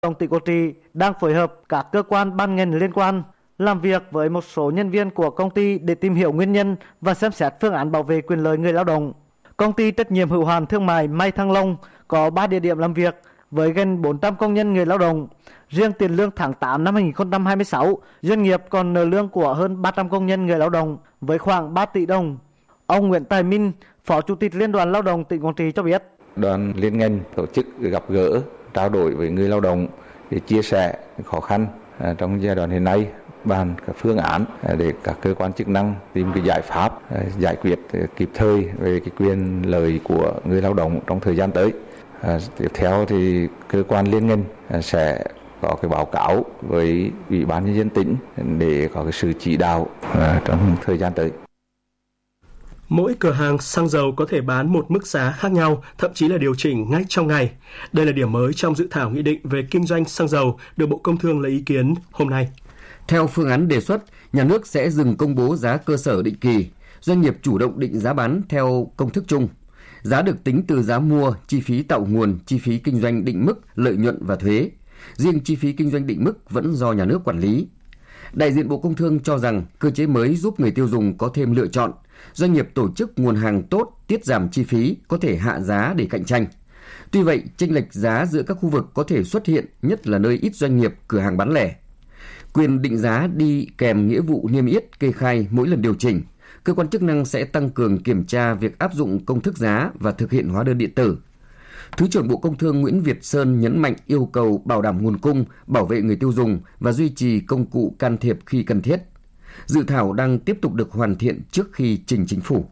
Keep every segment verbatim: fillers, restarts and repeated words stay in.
Động tỉnh Quảng Trị đang phối hợp các cơ quan ban ngành liên quan làm việc với một số nhân viên của công ty để tìm hiểu nguyên nhân và xem xét phương án bảo vệ quyền lợi người lao động. Công ty trách nhiệm hữu hạn thương mại May Thăng Long có ba địa điểm làm việc với gần bốn trăm công nhân người lao động. Riêng tiền lương tháng tám năm hai nghìn không trăm hai mươi sáu, doanh nghiệp còn nợ lương của hơn ba trăm công nhân người lao động với khoảng ba tỷ đồng. Ông Nguyễn Tài Minh, Phó Chủ tịch Liên đoàn Lao động tỉnh Quảng Trị cho biết. Đoàn liên ngành tổ chức gặp gỡ, trao đổi với người lao động để chia sẻ khó khăn trong giai đoạn hiện nay, bàn các phương án để các cơ quan chức năng tìm cái giải pháp giải quyết kịp thời về cái quyền lợi của người lao động trong thời gian tới. À, tiếp theo thì cơ quan liên ngành sẽ có cái báo cáo với Ủy ban nhân dân tỉnh để có cái sự chỉ đạo à, trong thời gian tới. Mỗi cửa hàng xăng dầu có thể bán một mức giá khác nhau, thậm chí là điều chỉnh ngay trong ngày. Đây là điểm mới trong dự thảo nghị định về kinh doanh xăng dầu được Bộ Công Thương lấy ý kiến hôm nay. Theo phương án đề xuất, nhà nước sẽ dừng công bố giá cơ sở định kỳ, doanh nghiệp chủ động định giá bán theo công thức chung. Giá được tính từ giá mua, chi phí tạo nguồn, chi phí kinh doanh định mức, lợi nhuận và thuế. Riêng chi phí kinh doanh định mức vẫn do nhà nước quản lý. Đại diện Bộ Công Thương cho rằng cơ chế mới giúp người tiêu dùng có thêm lựa chọn. Doanh nghiệp tổ chức nguồn hàng tốt, tiết giảm chi phí, có thể hạ giá để cạnh tranh. Tuy vậy, chênh lệch giá giữa các khu vực có thể xuất hiện, nhất là nơi ít doanh nghiệp, cửa hàng bán lẻ. Quyền định giá đi kèm nghĩa vụ niêm yết, kê khai mỗi lần điều chỉnh. Cơ quan chức năng sẽ tăng cường kiểm tra việc áp dụng công thức giá và thực hiện hóa đơn điện tử. Thứ trưởng Bộ Công Thương Nguyễn Việt Sơn nhấn mạnh yêu cầu bảo đảm nguồn cung, bảo vệ người tiêu dùng và duy trì công cụ can thiệp khi cần thiết. Dự thảo đang tiếp tục được hoàn thiện trước khi trình chính phủ.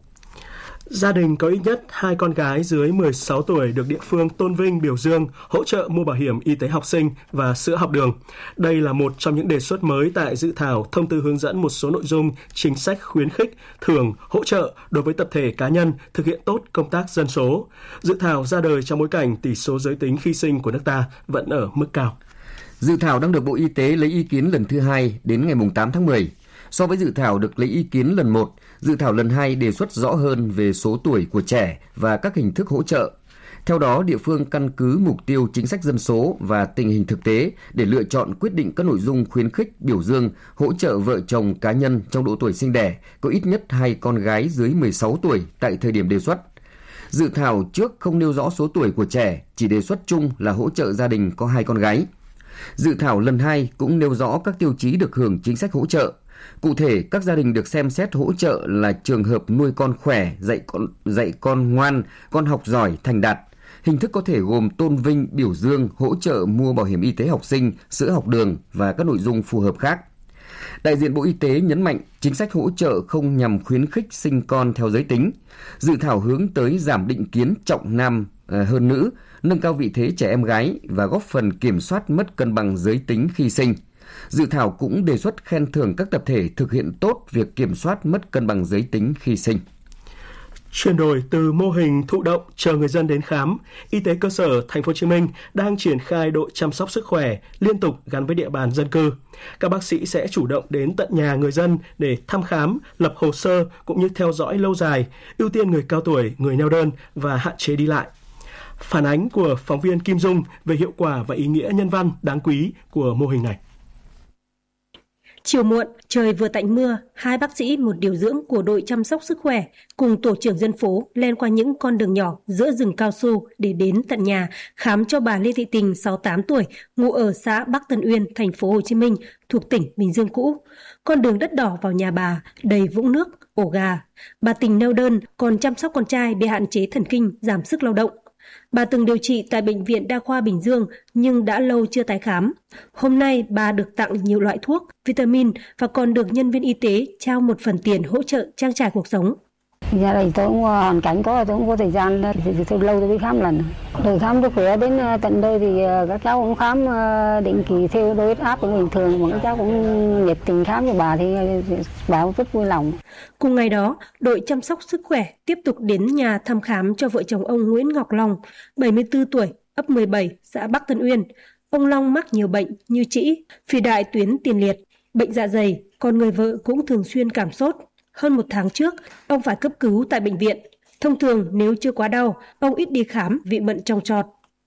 Gia đình có ít nhất hai con gái dưới mười sáu tuổi được địa phương tôn vinh biểu dương hỗ trợ mua bảo hiểm y tế học sinh và sữa học đường. Đây là một trong những đề xuất mới tại dự thảo thông tư hướng dẫn một số nội dung chính sách khuyến khích, thưởng, hỗ trợ đối với tập thể cá nhân thực hiện tốt công tác dân số. Dự thảo ra đời trong bối cảnh tỷ số giới tính khi sinh của nước ta vẫn ở mức cao. Dự thảo đang được Bộ Y tế lấy ý kiến lần thứ hai đến ngày tám tháng mười. So với dự thảo được lấy ý kiến lần một, dự thảo lần hai đề xuất rõ hơn về số tuổi của trẻ và các hình thức hỗ trợ. Theo đó, địa phương căn cứ mục tiêu chính sách dân số và tình hình thực tế để lựa chọn quyết định các nội dung khuyến khích, biểu dương, hỗ trợ vợ chồng cá nhân trong độ tuổi sinh đẻ có ít nhất hai con gái dưới mười sáu tuổi tại thời điểm đề xuất. Dự thảo trước không nêu rõ số tuổi của trẻ, chỉ đề xuất chung là hỗ trợ gia đình có hai con gái. Dự thảo lần hai cũng nêu rõ các tiêu chí được hưởng chính sách hỗ trợ. Cụ thể, các gia đình được xem xét hỗ trợ là trường hợp nuôi con khỏe, dạy con, dạy con ngoan, con học giỏi, thành đạt. Hình thức có thể gồm tôn vinh, biểu dương, hỗ trợ mua bảo hiểm y tế học sinh, sữa học đường và các nội dung phù hợp khác. Đại diện Bộ Y tế nhấn mạnh chính sách hỗ trợ không nhằm khuyến khích sinh con theo giới tính. Dự thảo hướng tới giảm định kiến trọng nam à, hơn nữ, nâng cao vị thế trẻ em gái và góp phần kiểm soát mất cân bằng giới tính khi sinh. Dự thảo cũng đề xuất khen thưởng các tập thể thực hiện tốt việc kiểm soát mất cân bằng giới tính khi sinh. Chuyển đổi từ mô hình thụ động chờ người dân đến khám, Y tế cơ sở Thành phố Hồ Chí Minh đang triển khai đội chăm sóc sức khỏe liên tục gắn với địa bàn dân cư. Các bác sĩ sẽ chủ động đến tận nhà người dân để thăm khám, lập hồ sơ cũng như theo dõi lâu dài, ưu tiên người cao tuổi, người neo đơn và hạn chế đi lại. Phản ánh của phóng viên Kim Dung về hiệu quả và ý nghĩa nhân văn đáng quý của mô hình này. Chiều muộn, trời vừa tạnh mưa, hai bác sĩ, một điều dưỡng của đội chăm sóc sức khỏe cùng tổ trưởng dân phố len qua những con đường nhỏ giữa rừng cao su để đến tận nhà khám cho bà Lê Thị Tình, sáu mươi tám tuổi, ngụ ở xã Bắc Tân Uyên, thành phố Hồ Chí Minh, thuộc tỉnh Bình Dương cũ. Con đường đất đỏ vào nhà bà đầy vũng nước, ổ gà. Bà Tình neo đơn, còn chăm sóc con trai bị hạn chế thần kinh, giảm sức lao động. Bà từng điều trị tại Bệnh viện Đa khoa Bình Dương nhưng đã lâu chưa tái khám. Hôm nay bà được tặng nhiều loại thuốc, vitamin và còn được nhân viên y tế trao một phần tiền hỗ trợ trang trải cuộc sống. Nhà đây tôi cũng hoàn cảnh có, tôi cũng có thời gian thì, thì tôi lâu tôi đi khám lần. Từ khám sức khỏe đến tận đây thì các cháu cũng khám định kỳ theo đối huyết áp cũng bình thường, mà các cháu cũng nhiệt tình khám cho bà thì bà cũng rất vui lòng. Cùng ngày đó, đội chăm sóc sức khỏe tiếp tục đến nhà thăm khám cho vợ chồng ông Nguyễn Ngọc Long, bảy mươi tư tuổi, ấp mười bảy, xã Bắc Tân Uyên. Ông Long mắc nhiều bệnh như trĩ, phì đại tuyến tiền liệt, bệnh dạ dày, còn người vợ cũng thường xuyên cảm sốt. Hơn một tháng trước, ông phải cấp cứu tại bệnh viện. Thông thường nếu chưa quá đau, ông ít đi khám vì bận trồng trọt.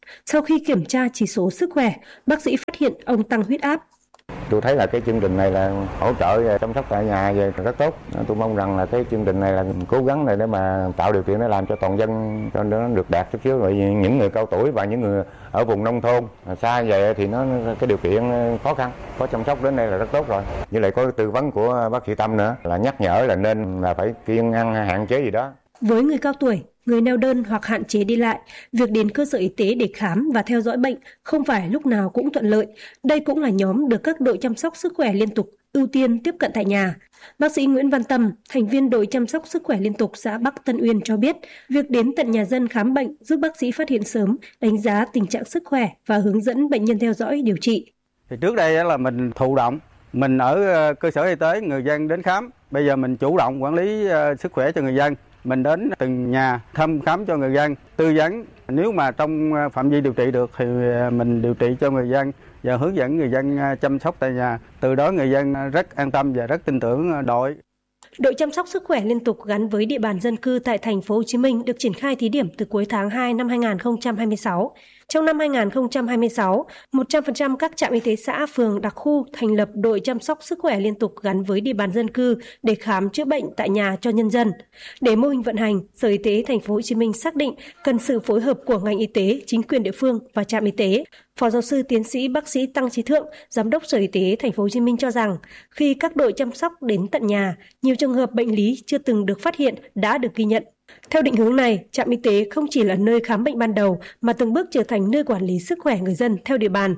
Sau khi kiểm tra chỉ số sức khỏe, bác sĩ phát hiện ông tăng huyết áp. Tôi thấy là cái chương trình này là hỗ trợ chăm sóc tại nhà về rất tốt. Tôi mong rằng là cái chương trình này là cố gắng này để mà tạo điều kiện để làm cho toàn dân cho nó được đạt chút xíu. Rồi những người cao tuổi và những người ở vùng nông thôn xa về thì nó cái điều kiện khó khăn, có chăm sóc đến đây là rất tốt rồi. Như lại có tư vấn của bác sĩ Tâm nữa là nhắc nhở là nên là phải kiêng ăn hạn chế gì đó. Với người cao tuổi, người neo đơn hoặc hạn chế đi lại, việc đến cơ sở y tế để khám và theo dõi bệnh không phải lúc nào cũng thuận lợi. Đây cũng là nhóm được các đội chăm sóc sức khỏe liên tục ưu tiên tiếp cận tại nhà. Bác sĩ Nguyễn Văn Tâm, thành viên đội chăm sóc sức khỏe liên tục xã Bắc Tân Uyên cho biết, việc đến tận nhà dân khám bệnh giúp bác sĩ phát hiện sớm, đánh giá tình trạng sức khỏe và hướng dẫn bệnh nhân theo dõi điều trị. Thì trước đây là mình thụ động, mình ở cơ sở y tế, người dân đến khám. Bây giờ mình chủ động quản lý sức khỏe cho người dân. Mình đến từng nhà thăm khám cho người dân, tư vấn. Nếu mà trong phạm vi điều trị được thì mình điều trị cho người dân và hướng dẫn người dân chăm sóc tại nhà. Từ đó người dân rất an tâm và rất tin tưởng đội. Đội chăm sóc sức khỏe liên tục gắn với địa bàn dân cư tại thành phố Hồ Chí Minh được triển khai thí điểm từ cuối tháng hai năm hai nghìn không trăm hai mươi sáu. Trong năm hai nghìn không trăm hai mươi sáu, một trăm phần trăm các trạm y tế xã, phường, đặc khu thành lập đội chăm sóc sức khỏe liên tục gắn với địa bàn dân cư để khám chữa bệnh tại nhà cho nhân dân. Để mô hình vận hành, Sở Y tế thành phố Hồ Chí Minh xác định cần sự phối hợp của ngành y tế, chính quyền địa phương và trạm y tế. Phó giáo sư tiến sĩ bác sĩ Tăng Chí Thượng, giám đốc Sở Y tế thành phố Hồ Chí Minh cho rằng, khi các đội chăm sóc đến tận nhà, nhiều trường hợp bệnh lý chưa từng được phát hiện đã được ghi nhận. Theo định hướng này, trạm y tế không chỉ là nơi khám bệnh ban đầu mà từng bước trở thành nơi quản lý sức khỏe người dân theo địa bàn.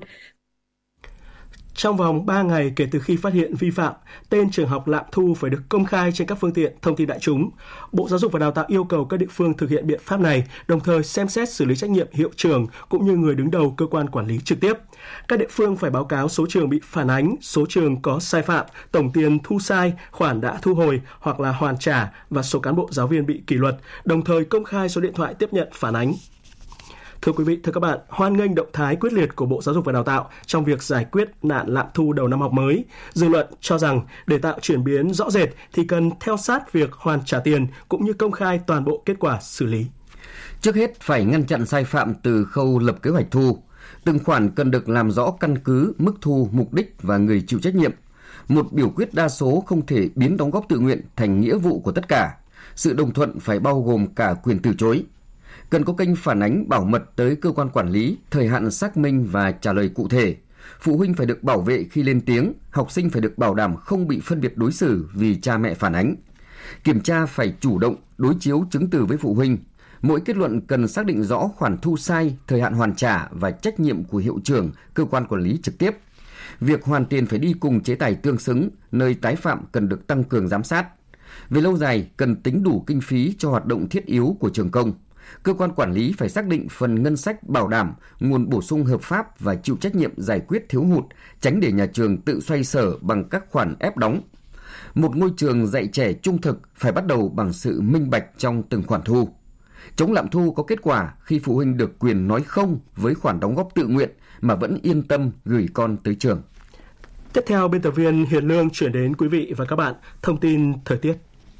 Trong vòng ba ngày kể từ khi phát hiện vi phạm, tên trường học Lạm Thu phải được công khai trên các phương tiện thông tin đại chúng. Bộ Giáo dục và Đào tạo yêu cầu các địa phương thực hiện biện pháp này, đồng thời xem xét xử lý trách nhiệm hiệu trưởng cũng như người đứng đầu cơ quan quản lý trực tiếp. Các địa phương phải báo cáo số trường bị phản ánh, số trường có sai phạm, tổng tiền thu sai, khoản đã thu hồi hoặc là hoàn trả và số cán bộ giáo viên bị kỷ luật, đồng thời công khai số điện thoại tiếp nhận phản ánh. Thưa quý vị, thưa các bạn, hoan nghênh động thái quyết liệt của Bộ Giáo dục và Đào tạo trong việc giải quyết nạn lạm thu đầu năm học mới. Dư luận cho rằng để tạo chuyển biến rõ rệt thì cần theo sát việc hoàn trả tiền cũng như công khai toàn bộ kết quả xử lý. Trước hết phải ngăn chặn sai phạm từ khâu lập kế hoạch thu. Từng khoản cần được làm rõ căn cứ, mức thu, mục đích và người chịu trách nhiệm. Một biểu quyết đa số không thể biến đóng góp tự nguyện thành nghĩa vụ của tất cả. Sự đồng thuận phải bao gồm cả quyền từ chối. Cần có kênh phản ánh bảo mật tới cơ quan quản lý, thời hạn xác minh và trả lời cụ thể. Phụ huynh phải được bảo vệ khi lên tiếng, học sinh phải được bảo đảm không bị phân biệt đối xử vì cha mẹ phản ánh. Kiểm tra phải chủ động đối chiếu chứng từ với phụ huynh. Mỗi kết luận cần xác định rõ khoản thu sai, thời hạn hoàn trả và trách nhiệm của hiệu trưởng, cơ quan quản lý trực tiếp. Việc hoàn tiền phải đi cùng chế tài tương xứng, nơi tái phạm cần được tăng cường giám sát. Về lâu dài, cần tính đủ kinh phí cho hoạt động thiết yếu của trường công. Cơ quan quản lý phải xác định phần ngân sách bảo đảm, nguồn bổ sung hợp pháp và chịu trách nhiệm giải quyết thiếu hụt, tránh để nhà trường tự xoay sở bằng các khoản ép đóng. Một ngôi trường dạy trẻ trung thực phải bắt đầu bằng sự minh bạch trong từng khoản thu. Chống lạm thu có kết quả khi phụ huynh được quyền nói không với khoản đóng góp tự nguyện mà vẫn yên tâm gửi con tới trường. Tiếp theo, biên tập viên Hiền Lương chuyển đến quý vị và các bạn thông tin thời tiết.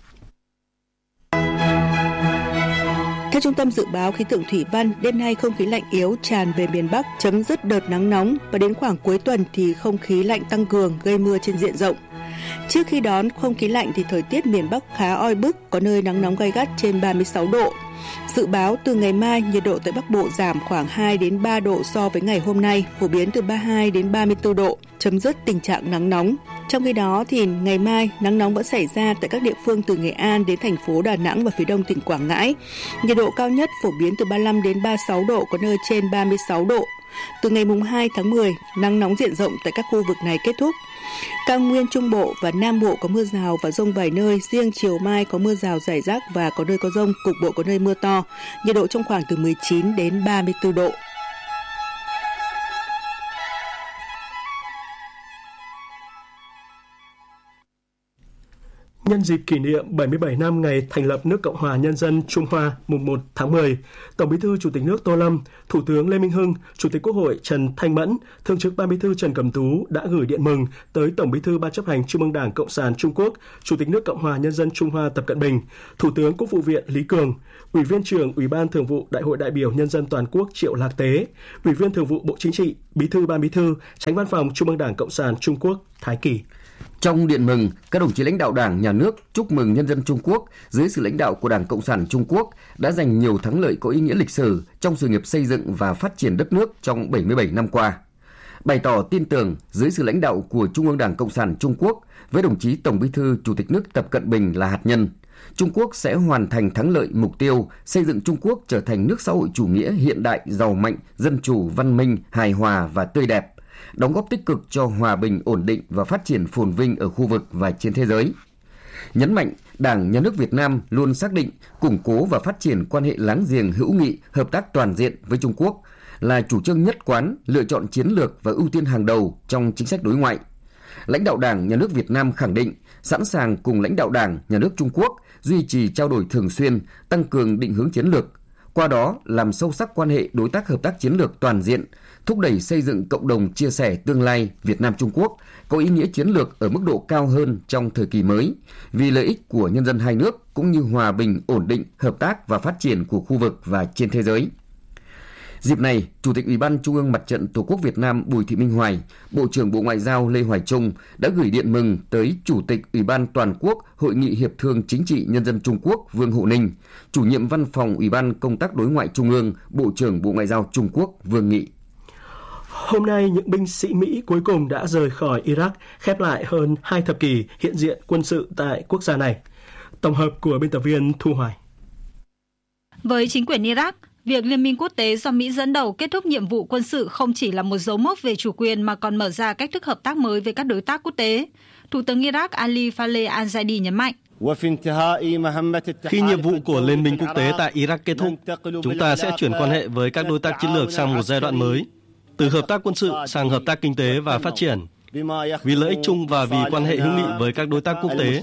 Theo Trung tâm Dự báo Khí tượng Thủy văn, đêm nay không khí lạnh yếu tràn về miền Bắc, chấm dứt đợt nắng nóng và đến khoảng cuối tuần thì không khí lạnh tăng cường gây mưa trên diện rộng. Trước khi đón không khí lạnh thì thời tiết miền Bắc khá oi bức, có nơi nắng nóng gay gắt trên ba mươi sáu độ. Dự báo từ ngày mai, nhiệt độ tại Bắc Bộ giảm khoảng hai đến ba độ so với ngày hôm nay, phổ biến từ ba mươi hai đến ba mươi tư độ, chấm dứt tình trạng nắng nóng. Trong khi đó thì ngày mai, nắng nóng vẫn xảy ra tại các địa phương từ Nghệ An đến thành phố Đà Nẵng và phía đông tỉnh Quảng Ngãi. Nhiệt độ cao nhất phổ biến từ ba mươi lăm đến ba mươi sáu độ, có nơi trên ba mươi sáu độ. Từ ngày hai tháng mười, nắng nóng diện rộng tại các khu vực này kết thúc. Cao Nguyên Trung Bộ và Nam Bộ có mưa rào và dông vài nơi, riêng chiều mai có mưa rào rải rác và có nơi có dông, cục bộ có nơi mưa to. Nhiệt độ trong khoảng từ mười chín đến ba mươi tư độ. Nhân dịp kỷ niệm bảy mươi bảy năm ngày thành lập nước Cộng hòa Nhân dân Trung Hoa mùng một tháng mười, Tổng Bí thư Chủ tịch nước Tô Lâm, Thủ tướng Lê Minh Hưng, Chủ tịch Quốc hội Trần Thanh Mẫn, Thường trực Ban Bí thư Trần Cẩm Tú đã gửi điện mừng tới Tổng Bí thư Ban Chấp hành Trung ương Đảng Cộng sản Trung Quốc, Chủ tịch nước Cộng hòa Nhân dân Trung Hoa Tập Cận Bình, Thủ tướng Quốc vụ viện Lý Cường, Ủy viên trưởng Ủy ban Thường vụ Đại hội đại biểu Nhân dân toàn quốc Triệu Lạc Tế, Ủy viên Thường vụ Bộ Chính trị, Bí thư Ban Bí thư, Chánh Văn phòng Trung ương Đảng Cộng sản Trung Quốc Thái Kỳ. Trong điện mừng, các đồng chí lãnh đạo Đảng, Nhà nước chúc mừng nhân dân Trung Quốc dưới sự lãnh đạo của Đảng Cộng sản Trung Quốc đã giành nhiều thắng lợi có ý nghĩa lịch sử trong sự nghiệp xây dựng và phát triển đất nước trong bảy mươi bảy năm qua. Bày tỏ tin tưởng dưới sự lãnh đạo của Trung ương Đảng Cộng sản Trung Quốc với đồng chí Tổng Bí thư Chủ tịch nước Tập Cận Bình là hạt nhân, Trung Quốc sẽ hoàn thành thắng lợi mục tiêu xây dựng Trung Quốc trở thành nước xã hội chủ nghĩa hiện đại, giàu mạnh, dân chủ, văn minh, hài hòa và tươi đẹp, đóng góp tích cực cho hòa bình, ổn định và phát triển phồn vinh ở khu vực và trên thế giới. Nhấn mạnh, Đảng, Nhà nước Việt Nam luôn xác định củng cố và phát triển quan hệ láng giềng hữu nghị, hợp tác toàn diện với Trung Quốc là chủ trương nhất quán, lựa chọn chiến lược và ưu tiên hàng đầu trong chính sách đối ngoại. Lãnh đạo Đảng, Nhà nước Việt Nam khẳng định sẵn sàng cùng lãnh đạo Đảng, Nhà nước Trung Quốc duy trì trao đổi thường xuyên, tăng cường định hướng chiến lược, qua đó làm sâu sắc quan hệ đối tác hợp tác chiến lược toàn diện, thúc đẩy xây dựng cộng đồng chia sẻ tương lai Việt Nam-Trung Quốc có ý nghĩa chiến lược ở mức độ cao hơn trong thời kỳ mới, vì lợi ích của nhân dân hai nước cũng như hòa bình, ổn định, hợp tác và phát triển của khu vực và trên thế giới. Dịp này, Chủ tịch Ủy ban Trung ương Mặt trận Tổ quốc Việt Nam Bùi Thị Minh Hoài, Bộ trưởng Bộ Ngoại giao Lê Hoài Trung đã gửi điện mừng tới Chủ tịch Ủy ban Toàn quốc Hội nghị Hiệp thương Chính trị Nhân dân Trung Quốc Vương Hộ Ninh, Chủ nhiệm Văn phòng Ủy ban Công tác Đối ngoại Trung ương, Bộ trưởng Bộ Ngoại giao Trung Quốc Vương Nghị. Hôm nay, những binh sĩ Mỹ cuối cùng đã rời khỏi Iraq, khép lại hơn hai thập kỷ hiện diện quân sự tại quốc gia này. Tổng hợp của biên tập viên Thu Hoài. Với chính quyền Iraq, việc Liên minh quốc tế do Mỹ dẫn đầu kết thúc nhiệm vụ quân sự không chỉ là một dấu mốc về chủ quyền mà còn mở ra cách thức hợp tác mới với các đối tác quốc tế. Thủ tướng Iraq Ali Faleh al-Zaidi nhấn mạnh. Khi nhiệm vụ của Liên minh quốc tế tại Iraq kết thúc, chúng ta sẽ chuyển quan hệ với các đối tác chiến lược sang một giai đoạn mới, từ hợp tác quân sự sang hợp tác kinh tế và phát triển, vì lợi ích chung và vì quan hệ hữu nghị với các đối tác quốc tế.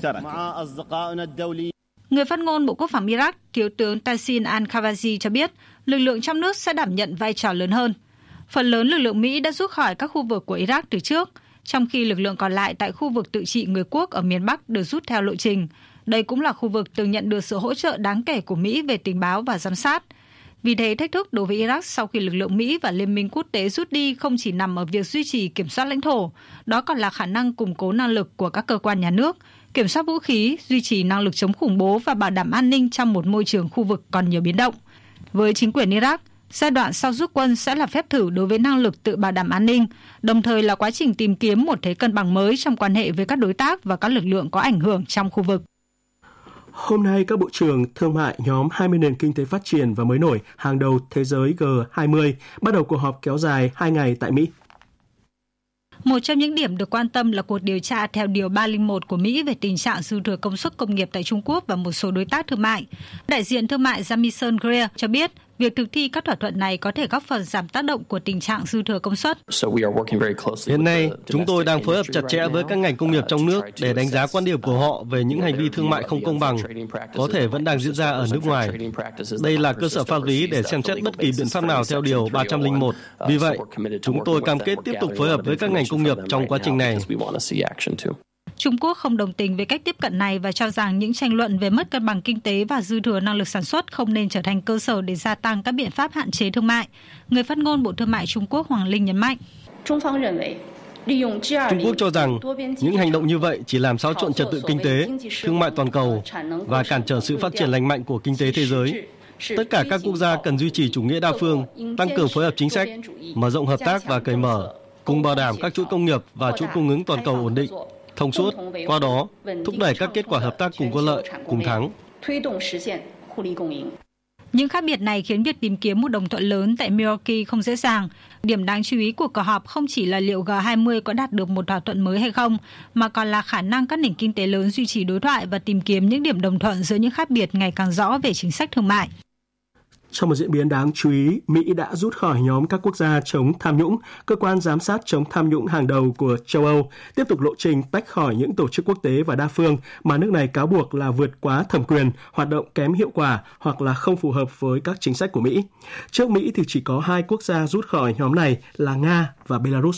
Người phát ngôn Bộ Quốc phòng Iraq, Thiếu tướng Tahsin al-Khawazi cho biết, lực lượng trong nước sẽ đảm nhận vai trò lớn hơn. Phần lớn lực lượng Mỹ đã rút khỏi các khu vực của Iraq từ trước, trong khi lực lượng còn lại tại khu vực tự trị người quốc ở miền Bắc được rút theo lộ trình. Đây cũng là khu vực từng nhận được sự hỗ trợ đáng kể của Mỹ về tình báo và giám sát. Vì thế, thách thức đối với Iraq sau khi lực lượng Mỹ và Liên minh quốc tế rút đi không chỉ nằm ở việc duy trì kiểm soát lãnh thổ, đó còn là khả năng củng cố năng lực của các cơ quan nhà nước, kiểm soát vũ khí, duy trì năng lực chống khủng bố và bảo đảm an ninh trong một môi trường khu vực còn nhiều biến động. Với chính quyền Iraq, giai đoạn sau rút quân sẽ là phép thử đối với năng lực tự bảo đảm an ninh, đồng thời là quá trình tìm kiếm một thế cân bằng mới trong quan hệ với các đối tác và các lực lượng có ảnh hưởng trong khu vực. Hôm nay, các bộ trưởng thương mại nhóm hai mươi nền kinh tế phát triển và mới nổi hàng đầu thế giới G hai mươi bắt đầu cuộc họp kéo dài hai ngày tại Mỹ. Một trong những điểm được quan tâm là cuộc điều tra theo Điều ba trăm lẻ một của Mỹ về tình trạng dư thừa công suất công nghiệp tại Trung Quốc và một số đối tác thương mại. Đại diện thương mại Jamison Greer cho biết, việc thực thi các thỏa thuận này có thể góp phần giảm tác động của tình trạng dư thừa công suất. Hiện nay, chúng tôi đang phối hợp chặt chẽ với các ngành công nghiệp trong nước để đánh giá quan điểm của họ về những hành vi thương mại không công bằng có thể vẫn đang diễn ra ở nước ngoài. Đây là cơ sở pháp lý để xem xét bất kỳ biện pháp nào theo Điều ba trăm lẻ một. Vì vậy, chúng tôi cam kết tiếp tục phối hợp với các ngành công nghiệp trong quá trình này. Trung Quốc không đồng tình với cách tiếp cận này và cho rằng những tranh luận về mất cân bằng kinh tế và dư thừa năng lực sản xuất không nên trở thành cơ sở để gia tăng các biện pháp hạn chế thương mại. Người phát ngôn Bộ Thương mại Trung Quốc Hoàng Linh nhấn mạnh. Trung Quốc cho rằng những hành động như vậy chỉ làm xáo trộn trật tự kinh tế, thương mại toàn cầu và cản trở sự phát triển lành mạnh của kinh tế thế giới. Tất cả các quốc gia cần duy trì chủ nghĩa đa phương, tăng cường phối hợp chính sách, mở rộng hợp tác và cởi mở, cùng bảo đảm các chuỗi công nghiệp và chuỗi cung ứng toàn cầu ổn định, thông suốt, qua đó thúc đẩy các kết quả hợp tác cùng có lợi, cùng thắng. Những khác biệt này khiến việc tìm kiếm một đồng thuận lớn tại Milwaukee không dễ dàng. Điểm đáng chú ý của cuộc họp không chỉ là liệu G hai mươi có đạt được một thỏa thuận mới hay không, mà còn là khả năng các nền kinh tế lớn duy trì đối thoại và tìm kiếm những điểm đồng thuận giữa những khác biệt ngày càng rõ về chính sách thương mại. Trong một diễn biến đáng chú ý, Mỹ đã rút khỏi nhóm các quốc gia chống tham nhũng, cơ quan giám sát chống tham nhũng hàng đầu của châu Âu, tiếp tục lộ trình tách khỏi những tổ chức quốc tế và đa phương mà nước này cáo buộc là vượt quá thẩm quyền, hoạt động kém hiệu quả hoặc là không phù hợp với các chính sách của Mỹ. Trước Mỹ thì chỉ có hai quốc gia rút khỏi nhóm này là Nga và Belarus.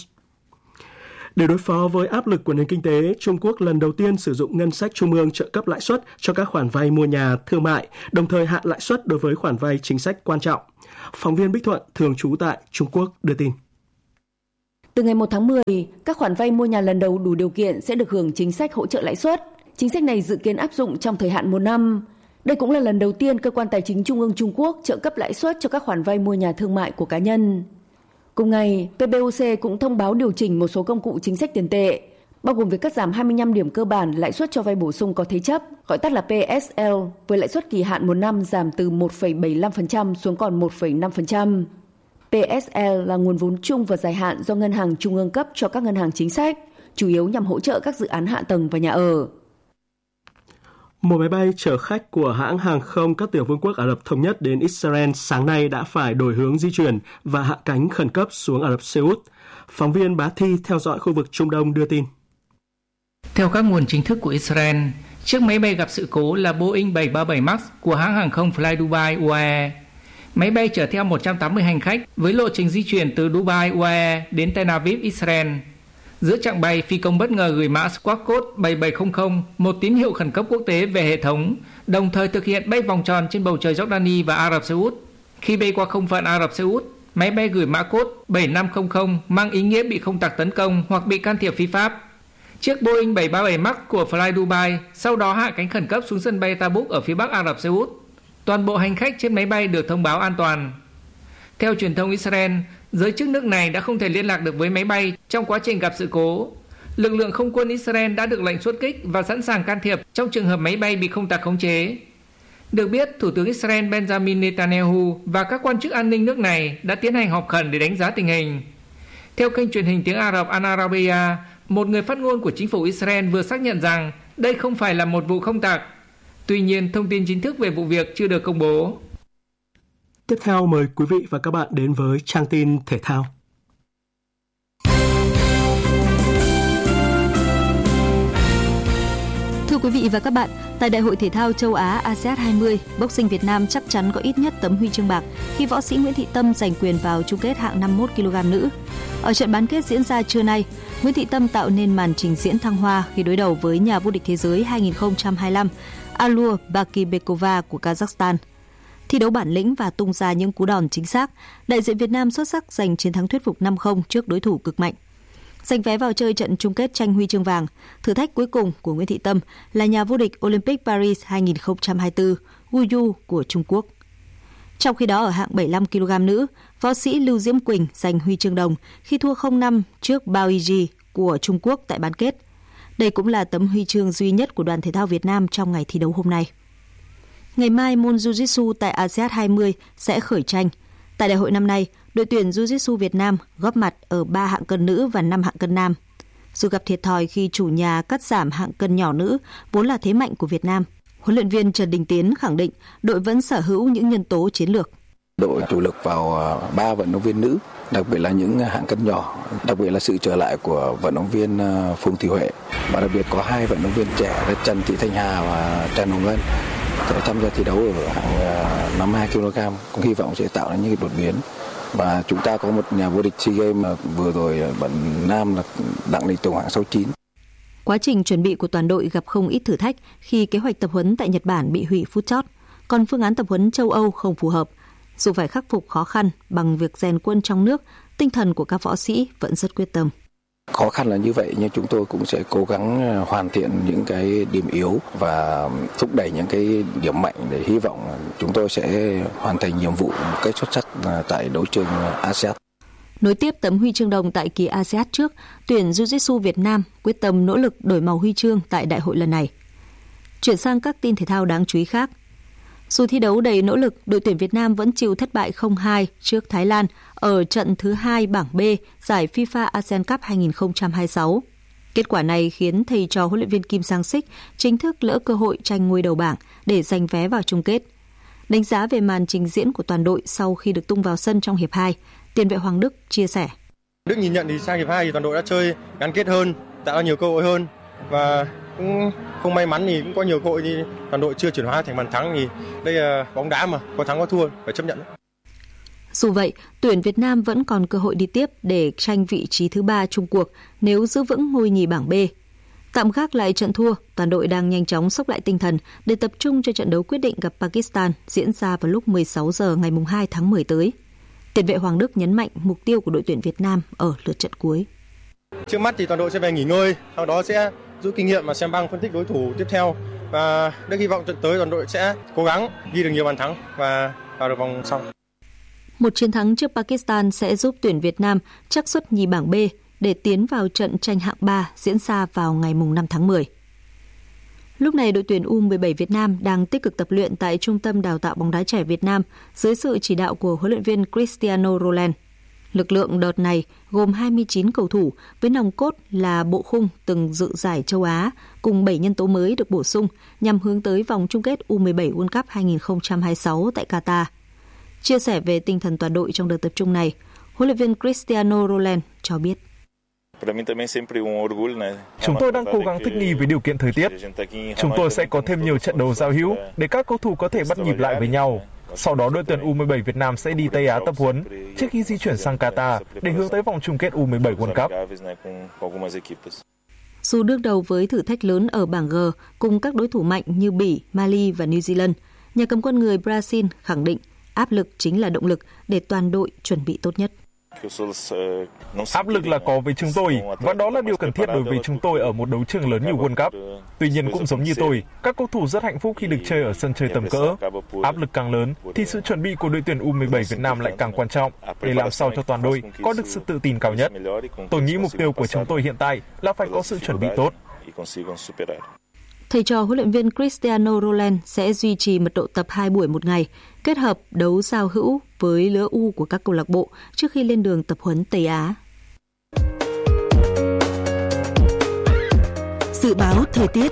Để đối phó với áp lực của nền kinh tế, Trung Quốc lần đầu tiên sử dụng ngân sách trung ương trợ cấp lãi suất cho các khoản vay mua nhà thương mại, đồng thời hạ lãi suất đối với khoản vay chính sách quan trọng. Phóng viên Bích Thuận, thường trú tại Trung Quốc đưa tin. Từ ngày một tháng mười, các khoản vay mua nhà lần đầu đủ điều kiện sẽ được hưởng chính sách hỗ trợ lãi suất. Chính sách này dự kiến áp dụng trong thời hạn một năm. Đây cũng là lần đầu tiên cơ quan tài chính Trung ương Trung Quốc trợ cấp lãi suất cho các khoản vay mua nhà thương mại của cá nhân. Cùng ngày, pê bê ô xê cũng thông báo điều chỉnh một số công cụ chính sách tiền tệ, bao gồm việc cắt giảm hai mươi lăm điểm cơ bản lãi suất cho vay bổ sung có thế chấp, gọi tắt là pê ét lờ, với lãi suất kỳ hạn một năm giảm từ một phẩy bảy mươi lăm phần trăm xuống còn một phẩy năm phần trăm. pê ét lờ là nguồn vốn chung và dài hạn do Ngân hàng Trung ương cấp cho các ngân hàng chính sách, chủ yếu nhằm hỗ trợ các dự án hạ tầng và nhà ở. Một máy bay chở khách của hãng hàng không các tiểu vương quốc Ả Rập Thống Nhất đến Israel sáng nay đã phải đổi hướng di chuyển và hạ cánh khẩn cấp xuống Ả Rập Xê Út. Phóng viên Bá Thi theo dõi khu vực Trung Đông đưa tin. Theo các nguồn chính thức của Israel, chiếc máy bay gặp sự cố là Boeing bảy ba bảy Max của hãng hàng không Fly Dubai u a e. Máy bay chở theo một trăm tám mươi hành khách với lộ trình di chuyển từ Dubai u a e đến Tel Aviv, Israel. Giữa chặng bay, phi công bất ngờ gửi mã Squawk Code bảy bảy không không, một tín hiệu khẩn cấp quốc tế về hệ thống, đồng thời thực hiện bay vòng tròn trên bầu trời Jordani và Ả Rập Xê Út. Khi bay qua không phận Ả Rập Xê Út, máy bay gửi mã code bảy năm không không mang ý nghĩa bị không tặc tấn công hoặc bị can thiệp phi pháp. Chiếc Boeing bảy ba bảy Max của Fly Dubai sau đó hạ cánh khẩn cấp xuống sân bay Tabuk ở phía bắc Ả Rập Xê Út. Toàn bộ hành khách trên máy bay được thông báo an toàn. Theo truyền thông Israel, giới chức nước này đã không thể liên lạc được với máy bay trong quá trình gặp sự cố. Lực lượng không quân Israel đã được lệnh xuất kích và sẵn sàng can thiệp trong trường hợp máy bay bị không tặc khống chế. Được biết, Thủ tướng Israel Benjamin Netanyahu và các quan chức an ninh nước này đã tiến hành họp khẩn để đánh giá tình hình. Theo kênh truyền hình tiếng Ả Rập Al Arabiya, một người phát ngôn của chính phủ Israel vừa xác nhận rằng đây không phải là một vụ không tặc. Tuy nhiên, thông tin chính thức về vụ việc chưa được công bố. Tiếp theo mời quý vị và các bạn đến với trang tin thể thao. Thưa quý vị và các bạn, tại Đại hội Thể thao Châu Á a sê an hai mươi, boxing Việt Nam chắc chắn có ít nhất tấm huy chương bạc khi võ sĩ Nguyễn Thị Tâm giành quyền vào chung kết hạng năm mươi mốt ki lô gam nữ. Ở trận bán kết diễn ra trưa nay, Nguyễn Thị Tâm tạo nên màn trình diễn thăng hoa khi đối đầu với nhà vô địch thế giới hai không hai lăm Alua Bakibekova của Kazakhstan. Thi đấu bản lĩnh và tung ra những cú đòn chính xác, đại diện Việt Nam xuất sắc giành chiến thắng thuyết phục năm không trước đối thủ cực mạnh. Giành vé vào chơi trận chung kết tranh huy chương vàng, thử thách cuối cùng của Nguyễn Thị Tâm là nhà vô địch Olympic Paris hai không hai tư Wu Yu của Trung Quốc. Trong khi đó ở hạng bảy mươi lăm ki lô gam nữ, võ sĩ Lưu Diễm Quỳnh giành huy chương đồng khi thua không năm trước Bao Yiji của Trung Quốc tại bán kết. Đây cũng là tấm huy chương duy nhất của đoàn thể thao Việt Nam trong ngày thi đấu hôm nay. Ngày mai, môn Jiu-Jitsu tại a sê an hai mươi sẽ khởi tranh. Tại đại hội năm nay, đội tuyển Jiu-Jitsu Việt Nam góp mặt ở ba hạng cân nữ và năm hạng cân nam. Dù gặp thiệt thòi khi chủ nhà cắt giảm hạng cân nhỏ nữ, vốn là thế mạnh của Việt Nam, huấn luyện viên Trần Đình Tiến khẳng định đội vẫn sở hữu những nhân tố chiến lược. Đội chủ lực vào ba vận động viên nữ, đặc biệt là những hạng cân nhỏ, đặc biệt là sự trở lại của vận động viên Phùng Thị Huệ và đặc biệt có hai vận động viên trẻ là Trần Thị Thanh Hà và Trần Hồng Ngân sẽ tham gia thi đấu ở hạng năm mươi hai ki lô gam, cũng hy vọng sẽ tạo ra những đột biến. Và chúng ta có một nhà vô địch SEA Games vừa rồi vận nam là Đặng Đình Tùng hạng sáu mươi chín. Quá trình chuẩn bị của toàn đội gặp không ít thử thách khi kế hoạch tập huấn tại Nhật Bản bị hủy phút chót, còn phương án tập huấn châu Âu không phù hợp. Dù phải khắc phục khó khăn bằng việc rèn quân trong nước, tinh thần của các võ sĩ vẫn rất quyết tâm. Khó khăn là như vậy nhưng chúng tôi cũng sẽ cố gắng hoàn thiện những cái điểm yếu và thúc đẩy những cái điểm mạnh để hy vọng chúng tôi sẽ hoàn thành nhiệm vụ một cách xuất sắc tại đấu trường a sê an. Nối tiếp tấm huy chương đồng tại kỳ a sê an trước, tuyển Jiu-Jitsu Việt Nam quyết tâm nỗ lực đổi màu huy chương tại đại hội lần này. Chuyển sang các tin thể thao đáng chú ý khác. Dù thi đấu đầy nỗ lực, đội tuyển Việt Nam vẫn chịu thất bại không hai trước Thái Lan ở trận thứ hai bảng B giải FIFA a sê an Cup hai không hai sáu. Kết quả này khiến thầy trò huấn luyện viên Kim Sang-sik chính thức lỡ cơ hội tranh ngôi đầu bảng để giành vé vào chung kết. Đánh giá về màn trình diễn của toàn đội sau khi được tung vào sân trong hiệp hai, tiền vệ Hoàng Đức chia sẻ. Đức nhìn nhận thì sang hiệp hai thì toàn đội đã chơi gắn kết hơn, tạo ra nhiều cơ hội hơn và cũng không may mắn thì cũng có nhiều cơ hội thì toàn đội chưa chuyển hóa thành bàn thắng, thì đây là bóng đá mà, có thắng có thua phải chấp nhận. Dù vậy, tuyển Việt Nam vẫn còn cơ hội đi tiếp để tranh vị trí thứ ba chung cuộc nếu giữ vững ngôi nhì bảng B. Tạm gác lại trận thua, toàn đội đang nhanh chóng xốc lại tinh thần để tập trung cho trận đấu quyết định gặp Pakistan diễn ra vào lúc mười sáu giờ ngày hai tháng mười tới. Tiền vệ Hoàng Đức nhấn mạnh mục tiêu của đội tuyển Việt Nam ở lượt trận cuối. Trước mắt thì toàn đội sẽ về nghỉ ngơi, sau đó sẽ rút kinh nghiệm và xem băng phân tích đối thủ tiếp theo. Và Đức hy vọng trận tới toàn đội sẽ cố gắng ghi được nhiều bàn thắng và vào được vòng sau. Một chiến thắng trước Pakistan sẽ giúp tuyển Việt Nam chắc suất nhì bảng B để tiến vào trận tranh hạng ba diễn ra vào ngày năm tháng mười. Lúc này, đội tuyển u mười bảy Việt Nam đang tích cực tập luyện tại Trung tâm Đào tạo bóng đá trẻ Việt Nam dưới sự chỉ đạo của huấn luyện viên Cristiano Roland. Lực lượng đợt này gồm hai mươi chín cầu thủ với nòng cốt là bộ khung từng dự giải châu Á cùng bảy nhân tố mới được bổ sung nhằm hướng tới vòng chung kết u mười bảy World Cup hai không hai sáu tại Qatar. Chia sẻ về tinh thần toàn đội trong đợt tập trung này, huấn luyện viên Cristiano Roland cho biết. Chúng tôi đang cố gắng thích nghi với điều kiện thời tiết. Chúng tôi sẽ có thêm nhiều trận đấu giao hữu để các cầu thủ có thể bắt nhịp lại với nhau. Sau đó đội tuyển u mười bảy Việt Nam sẽ đi Tây Á tập huấn trước khi di chuyển sang Qatar để hướng tới vòng chung kết u mười bảy World Cup. Dù đương đầu với thử thách lớn ở bảng G cùng các đối thủ mạnh như Bỉ, Mali và New Zealand, nhà cầm quân người Brazil khẳng định áp lực chính là động lực để toàn đội chuẩn bị tốt nhất. Áp lực là có với chúng tôi và đó là điều cần thiết đối với chúng tôi ở một đấu trường lớn như World Cup. Tuy nhiên cũng giống như tôi, các cầu thủ rất hạnh phúc khi được chơi ở sân chơi tầm cỡ. Áp lực càng lớn thì sự chuẩn bị của đội tuyển u mười bảy Việt Nam lại càng quan trọng để làm sao cho toàn đội có được sự tự tin cao nhất. Tôi nghĩ mục tiêu của chúng tôi hiện tại là phải có sự chuẩn bị tốt. Thầy trò huấn luyện viên Cristiano Roland sẽ duy trì mật độ tập hai buổi một ngày, kết hợp đấu giao hữu với lứa U của các câu lạc bộ trước khi lên đường tập huấn Tây Á. Dự báo thời tiết.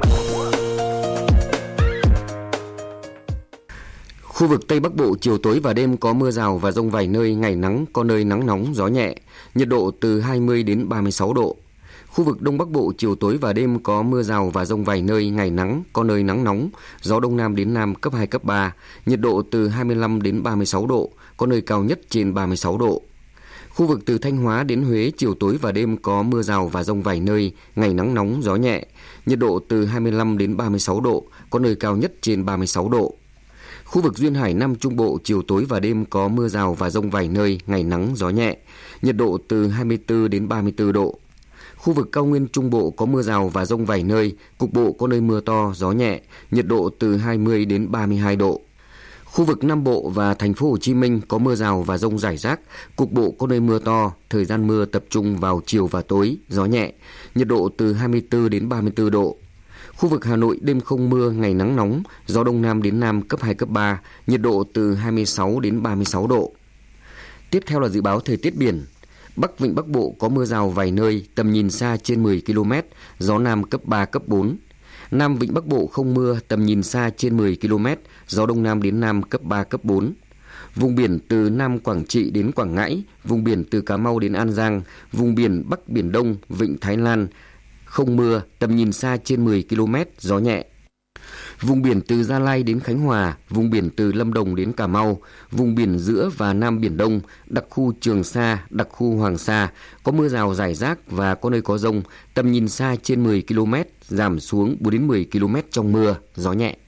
Khu vực Tây Bắc Bộ chiều tối và đêm có mưa rào và dông vài nơi, ngày nắng, có nơi nắng nóng, gió nhẹ, nhiệt độ từ hai mươi đến ba mươi sáu độ. Khu vực Đông Bắc Bộ chiều tối và đêm có mưa rào và dông vài nơi, ngày nắng, có nơi nắng nóng, gió Đông Nam đến Nam cấp hai, cấp ba, nhiệt độ từ hai mươi lăm đến ba mươi sáu độ, có nơi cao nhất trên ba mươi sáu độ. Khu vực từ Thanh Hóa đến Huế chiều tối và đêm có mưa rào và dông vài nơi, ngày nắng nóng, gió nhẹ, nhiệt độ từ hai mươi lăm đến ba mươi sáu độ, có nơi cao nhất trên ba mươi sáu độ. Khu vực Duyên Hải Nam Trung Bộ chiều tối và đêm có mưa rào và dông vài nơi, ngày nắng, gió nhẹ, nhiệt độ từ hai mươi tư đến ba mươi tư độ. Khu vực Cao Nguyên Trung Bộ có mưa rào và dông vài nơi, cục bộ có nơi mưa to, gió nhẹ, nhiệt độ từ hai mươi đến ba mươi hai độ. Khu vực Nam Bộ và thành phố Hồ Chí Minh có mưa rào và dông rải rác, cục bộ có nơi mưa to, thời gian mưa tập trung vào chiều và tối, gió nhẹ, nhiệt độ từ hai mươi tư đến ba mươi tư độ. Khu vực Hà Nội đêm không mưa, ngày nắng nóng, gió Đông Nam đến Nam cấp hai, cấp ba, nhiệt độ từ hai mươi sáu đến ba mươi sáu độ. Tiếp theo là dự báo thời tiết biển. Bắc Vịnh Bắc Bộ có mưa rào vài nơi, tầm nhìn xa trên mười ki lô mét, gió Nam cấp ba, cấp bốn. Nam Vịnh Bắc Bộ không mưa, tầm nhìn xa trên mười ki lô mét, gió Đông Nam đến Nam cấp ba, cấp bốn. Vùng biển từ Nam Quảng Trị đến Quảng Ngãi, vùng biển từ Cà Mau đến An Giang, vùng biển Bắc Biển Đông, Vịnh Thái Lan, không mưa, tầm nhìn xa trên mười ki lô mét, gió nhẹ. Vùng biển từ Gia Lai đến Khánh Hòa, vùng biển từ Lâm Đồng đến Cà Mau, vùng biển giữa và Nam Biển Đông, đặc khu Trường Sa, đặc khu Hoàng Sa, có mưa rào rải rác và có nơi có dông, tầm nhìn xa trên mười ki lô mét, giảm xuống bốn đến mười ki lô mét trong mưa, gió nhẹ.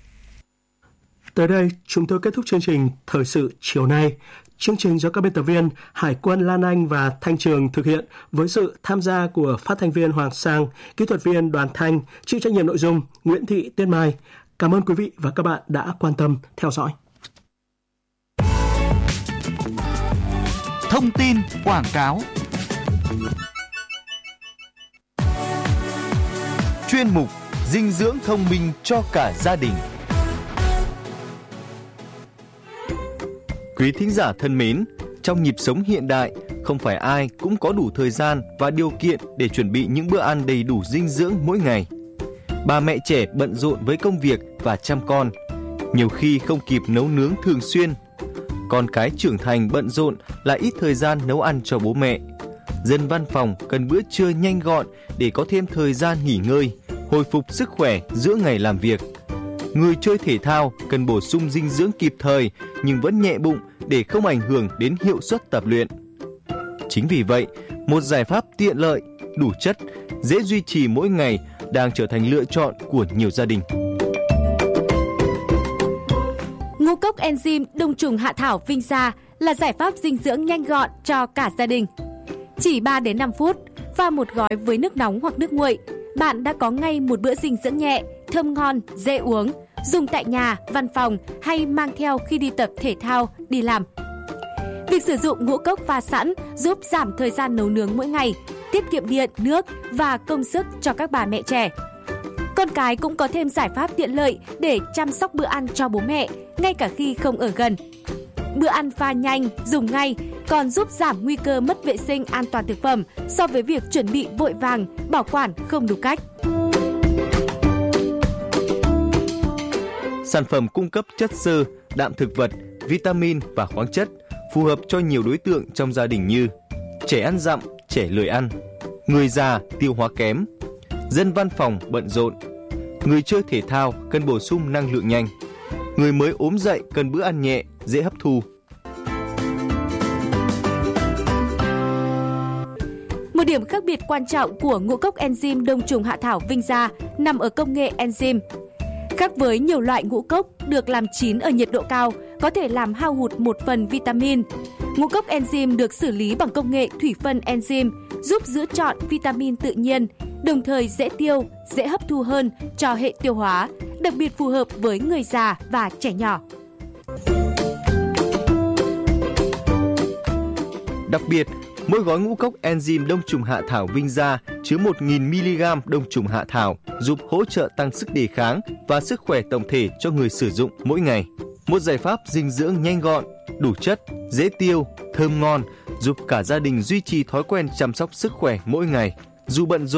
Tới đây, chúng tôi kết thúc chương trình Thời sự chiều nay. Chương trình do các biên tập viên Hải quân Lan Anh và Thanh Trường thực hiện với sự tham gia của phát thanh viên Hoàng Sang, kỹ thuật viên Đoàn Thanh, chịu trách nhiệm nội dung Nguyễn Thị Tuyết Mai. Cảm ơn quý vị và các bạn đã quan tâm theo dõi. Thông tin quảng cáo. Chuyên mục Dinh dưỡng thông minh cho cả gia đình. Quý thính giả thân mến, trong nhịp sống hiện đại, không phải ai cũng có đủ thời gian và điều kiện để chuẩn bị những bữa ăn đầy đủ dinh dưỡng mỗi ngày. Bà mẹ trẻ bận rộn với công việc và chăm con. nhiều khi không kịp nấu nướng thường xuyên. Con cái trưởng thành bận rộn lại ít thời gian nấu ăn cho bố mẹ. Dân văn phòng cần bữa trưa nhanh gọn để có thêm thời gian nghỉ ngơi, hồi phục sức khỏe giữa ngày làm việc. Người chơi thể thao cần bổ sung dinh dưỡng kịp thời nhưng vẫn nhẹ bụng để không ảnh hưởng đến hiệu suất tập luyện. Chính vì vậy, một giải pháp tiện lợi, đủ chất, dễ duy trì mỗi ngày đang trở thành lựa chọn của nhiều gia đình. Ngũ cốc enzyme đông trùng hạ thảo Vinza là giải pháp dinh dưỡng nhanh gọn cho cả gia đình. Chỉ ba đến năm phút, pha một gói với nước nóng hoặc nước nguội, bạn đã có ngay một bữa dinh dưỡng nhẹ, thơm ngon, dễ uống, dùng tại nhà, văn phòng hay mang theo khi đi tập thể thao, đi làm. Việc sử dụng ngũ cốc pha sẵn giúp giảm thời gian nấu nướng mỗi ngày, tiết kiệm điện, nước và công sức cho các bà mẹ trẻ. Con cái cũng có thêm giải pháp tiện lợi để chăm sóc bữa ăn cho bố mẹ, ngay cả khi không ở gần. Bữa ăn pha nhanh, dùng ngay, còn giúp giảm nguy cơ mất vệ sinh an toàn thực phẩm so với việc chuẩn bị vội vàng, bảo quản không đúng cách. Sản phẩm cung cấp chất xơ, đạm thực vật, vitamin và khoáng chất, phù hợp cho nhiều đối tượng trong gia đình như trẻ ăn dặm, trẻ lười ăn, người già tiêu hóa kém, dân văn phòng bận rộn, người chơi thể thao cần bổ sung năng lượng nhanh, người mới ốm dậy cần bữa ăn nhẹ, dễ hấp thu. Một điểm khác biệt quan trọng của ngũ cốc enzyme đông trùng hạ thảo Vinza nằm ở công nghệ enzyme. Khác với nhiều loại ngũ cốc được làm chín ở nhiệt độ cao, có thể làm hao hụt một phần vitamin. Ngũ cốc enzyme được xử lý bằng công nghệ thủy phân enzyme, giúp giữ trọn vitamin tự nhiên, đồng thời dễ tiêu, dễ hấp thu hơn cho hệ tiêu hóa, đặc biệt phù hợp với người già và trẻ nhỏ. Đặc biệt, mỗi gói ngũ cốc enzyme đông trùng hạ thảo Vinza chứa một nghìn mi-li-gam đông trùng hạ thảo, giúp hỗ trợ tăng sức đề kháng và sức khỏe tổng thể cho người sử dụng mỗi ngày. Một giải pháp dinh dưỡng nhanh gọn, đủ chất, dễ tiêu, thơm ngon, giúp cả gia đình duy trì thói quen chăm sóc sức khỏe mỗi ngày, dù bận rộn